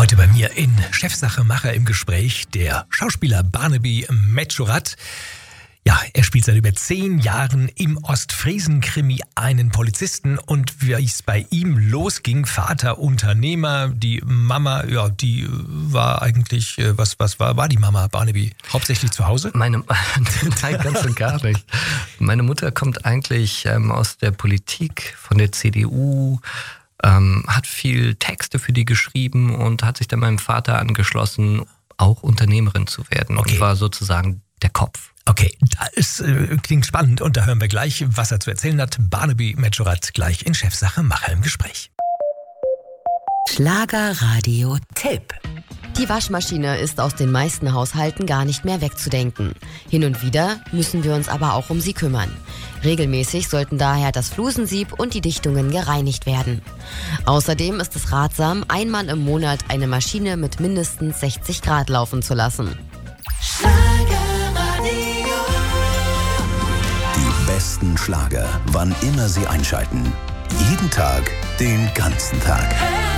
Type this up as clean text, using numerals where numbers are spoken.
Heute bei mir in Chefsache Macher im Gespräch der Schauspieler Barnaby Mechorat. Ja, er spielt seit über 10 Jahren im Ostfriesen-Krimi einen Polizisten und wie es bei ihm losging, Vater Unternehmer, die Mama, ja, die war eigentlich, was war die Mama Barnaby? Hauptsächlich zu Hause? Nein, ganz und gar nicht. Meine Mutter kommt eigentlich aus der Politik, von der CDU, hat viel Texte für die geschrieben und hat sich dann meinem Vater angeschlossen, auch Unternehmerin zu werden und war sozusagen der Kopf. Okay, das klingt spannend und da hören wir gleich, was er zu erzählen hat. Barnaby Mechorat gleich in Chefsache Macher im Gespräch. Schlagerradio-Tipp. Die Waschmaschine ist aus den meisten Haushalten gar nicht mehr wegzudenken. Hin und wieder müssen wir uns aber auch um sie kümmern. Regelmäßig sollten daher das Flusensieb und die Dichtungen gereinigt werden. Außerdem ist es ratsam, einmal im Monat eine Maschine mit mindestens 60 Grad laufen zu lassen. Die besten Schlager, wann immer Sie einschalten. Jeden Tag, den ganzen Tag.